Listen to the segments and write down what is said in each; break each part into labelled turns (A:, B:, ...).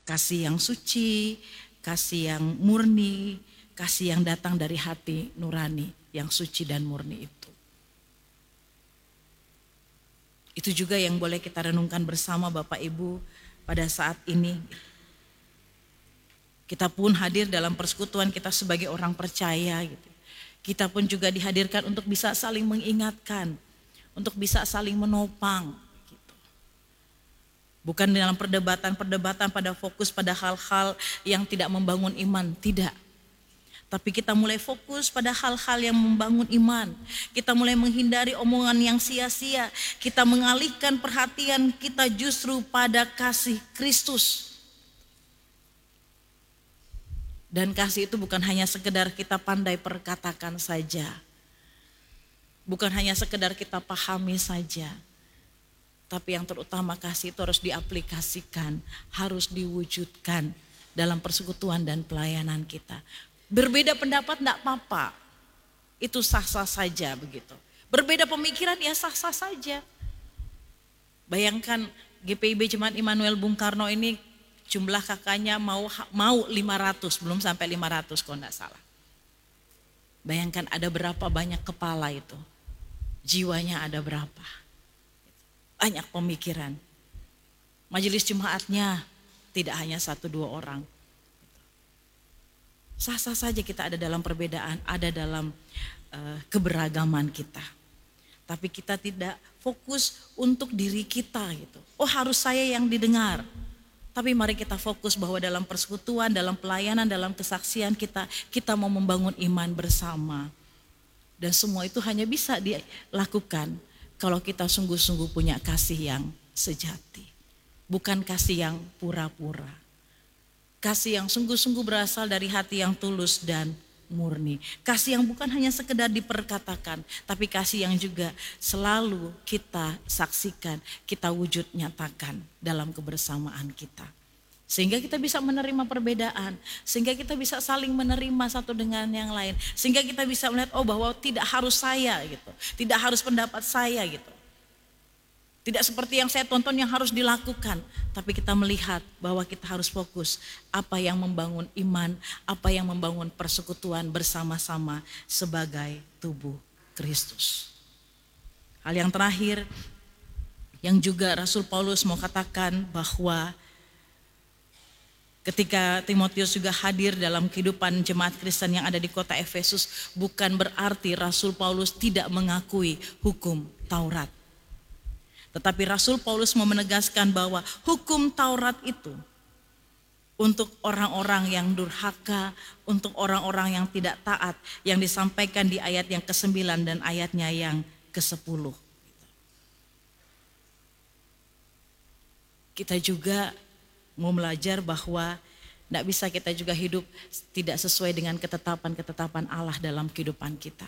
A: Kasih yang suci, kasih yang murni, kasih yang datang dari hati nurani yang suci dan murni itu. Itu juga yang boleh kita renungkan bersama Bapak Ibu pada saat ini. Kita pun hadir dalam persekutuan kita sebagai orang percaya gitu. Kita pun juga dihadirkan untuk bisa saling mengingatkan, untuk bisa saling menopang gitu. Bukan dalam perdebatan-perdebatan pada fokus pada hal-hal yang tidak membangun iman, tidak. Tapi kita mulai fokus pada hal-hal yang membangun iman. Kita mulai menghindari omongan yang sia-sia. Kita mengalihkan perhatian kita justru pada kasih Kristus. Dan kasih itu bukan hanya sekedar kita pandai perkatakan saja. Bukan hanya sekedar kita pahami saja. Tapi yang terutama kasih itu harus diaplikasikan, harus diwujudkan dalam persekutuan dan pelayanan kita. Berbeda pendapat tidak apa-apa, itu sah-sah saja begitu. Berbeda pemikiran ya sah-sah saja. Bayangkan GPIB Jemaat Immanuel Bung Karno ini jumlah kakaknya mau 500, belum sampai 500 kalau tidak salah. Bayangkan ada berapa banyak kepala itu, jiwanya ada berapa, banyak pemikiran. Majelis jemaatnya tidak hanya 1-2 orang. Sah-sah saja kita ada dalam perbedaan, ada dalam keberagaman kita. Tapi kita tidak fokus untuk diri kita gitu. Oh harus saya yang didengar. Tapi mari kita fokus bahwa dalam persekutuan, dalam pelayanan, dalam kesaksian kita mau membangun iman bersama. Dan semua itu hanya bisa dilakukan kalau kita sungguh-sungguh punya kasih yang sejati. Bukan kasih yang pura-pura. Kasih yang sungguh-sungguh berasal dari hati yang tulus dan murni. Kasih yang bukan hanya sekedar diperkatakan, tapi kasih yang juga selalu kita saksikan, kita wujud nyatakan dalam kebersamaan kita. Sehingga kita bisa menerima perbedaan, sehingga kita bisa saling menerima satu dengan yang lain. Sehingga kita bisa melihat bahwa tidak harus saya gitu, tidak harus pendapat saya gitu. Tidak seperti yang saya tonton yang harus dilakukan, tapi kita melihat bahwa kita harus fokus apa yang membangun iman, apa yang membangun persekutuan bersama-sama sebagai tubuh Kristus. Hal yang terakhir yang juga Rasul Paulus mau katakan bahwa ketika Timotius juga hadir dalam kehidupan jemaat Kristen yang ada di kota Efesus, bukan berarti Rasul Paulus tidak mengakui hukum Taurat. Tetapi Rasul Paulus mau menegaskan bahwa hukum Taurat itu untuk orang-orang yang durhaka, untuk orang-orang yang tidak taat, yang disampaikan di ayat yang ke-9 dan ayatnya yang ke-10. Kita juga mau belajar bahwa tidak bisa kita juga hidup tidak sesuai dengan ketetapan-ketetapan Allah dalam kehidupan kita.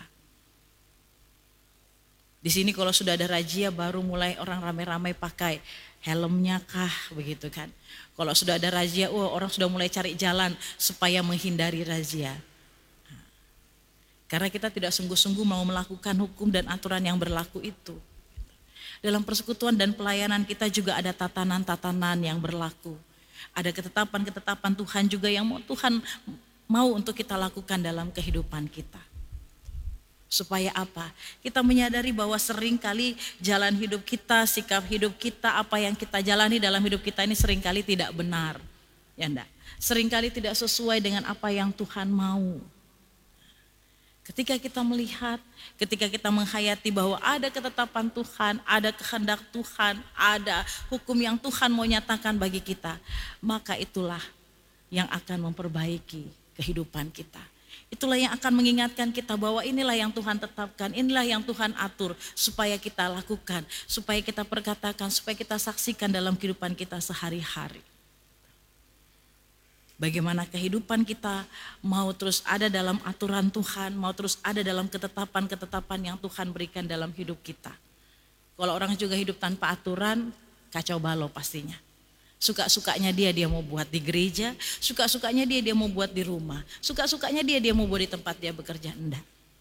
A: Di sini kalau sudah ada razia baru mulai orang ramai-ramai pakai helmnya kah begitu kan. Kalau sudah ada razia orang sudah mulai cari jalan supaya menghindari razia. Karena kita tidak sungguh-sungguh mau melakukan hukum dan aturan yang berlaku itu. Dalam persekutuan dan pelayanan kita juga ada tatanan-tatanan yang berlaku. Ada ketetapan-ketetapan Tuhan juga yang Tuhan mau untuk kita lakukan dalam kehidupan kita. Supaya apa? Kita menyadari bahwa seringkali jalan hidup kita, sikap hidup kita, apa yang kita jalani dalam hidup kita ini seringkali tidak benar. Ya enggak? Seringkali tidak sesuai dengan apa yang Tuhan mau. Ketika kita melihat, ketika kita menghayati bahwa ada ketetapan Tuhan, ada kehendak Tuhan, ada hukum yang Tuhan mau nyatakan bagi kita, maka itulah yang akan memperbaiki kehidupan kita. Itulah yang akan mengingatkan kita bahwa inilah yang Tuhan tetapkan, inilah yang Tuhan atur supaya kita lakukan, supaya kita perkatakan, supaya kita saksikan dalam kehidupan kita sehari-hari. Bagaimana kehidupan kita mau terus ada dalam aturan Tuhan, mau terus ada dalam ketetapan-ketetapan yang Tuhan berikan dalam hidup kita. Kalau orang juga hidup tanpa aturan, kacau balau pastinya. Suka-sukanya dia mau buat di gereja, suka-sukanya dia mau buat di rumah, suka-sukanya dia mau buat di tempat dia bekerja, enggak.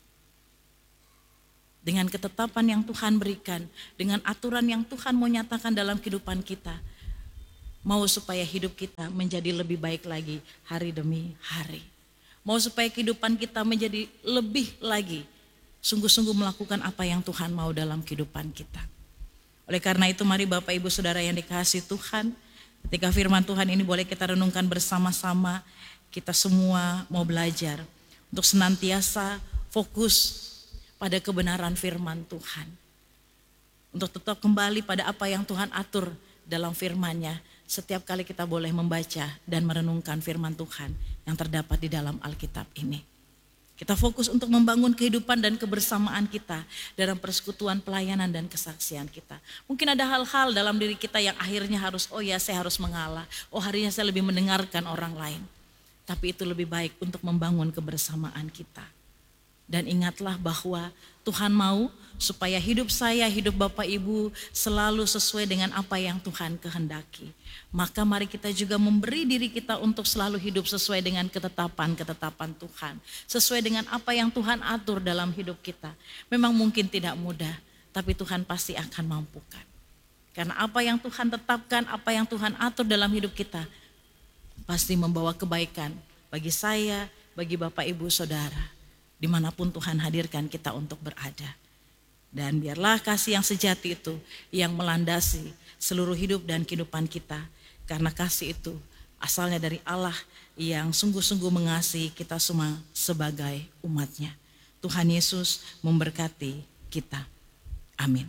A: Dengan ketetapan yang Tuhan berikan, dengan aturan yang Tuhan mau nyatakan dalam kehidupan kita, Mau supaya hidup kita menjadi lebih baik lagi hari demi hari. Mau supaya kehidupan kita menjadi lebih lagi. Sungguh-sungguh melakukan apa yang Tuhan mau dalam kehidupan kita. Oleh karena itu mari Bapak Ibu Saudara yang dikasihi Tuhan. Ketika firman Tuhan ini boleh kita renungkan bersama-sama. Kita semua mau belajar untuk senantiasa fokus pada kebenaran firman Tuhan. Untuk tetap kembali pada apa yang Tuhan atur dalam firman-Nya. Setiap kali kita boleh membaca dan merenungkan firman Tuhan yang terdapat di dalam Alkitab ini. Kita fokus untuk membangun kehidupan dan kebersamaan kita dalam persekutuan pelayanan dan kesaksian kita. Mungkin ada hal-hal dalam diri kita yang akhirnya harus, oh ya saya harus mengalah. Oh harinya saya lebih mendengarkan orang lain. Tapi itu lebih baik untuk membangun kebersamaan kita. Dan ingatlah bahwa Tuhan mau supaya hidup saya, hidup Bapak Ibu selalu sesuai dengan apa yang Tuhan kehendaki. Maka mari kita juga memberi diri kita untuk selalu hidup sesuai dengan ketetapan-ketetapan Tuhan. Sesuai dengan apa yang Tuhan atur dalam hidup kita. Memang mungkin tidak mudah, tapi Tuhan pasti akan mampukan. Karena apa yang Tuhan tetapkan, apa yang Tuhan atur dalam hidup kita, pasti membawa kebaikan bagi saya, bagi Bapak Ibu Saudara. Dimanapun Tuhan hadirkan kita untuk berada. Dan biarlah kasih yang sejati itu yang melandasi seluruh hidup dan kehidupan kita. Karena kasih itu asalnya dari Allah yang sungguh-sungguh mengasihi kita semua sebagai umatnya. Tuhan Yesus memberkati kita. Amin.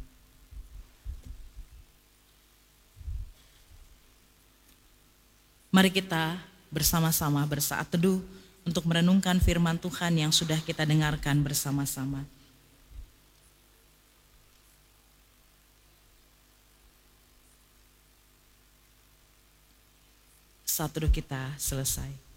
A: Mari kita bersama-sama bersaat teduh untuk merenungkan firman Tuhan yang sudah kita dengarkan bersama-sama. Saat teduh kita selesai.